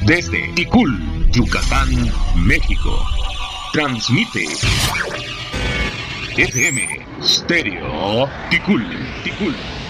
Desde Ticul, Yucatán, México. Transmite FM Stereo Ticul.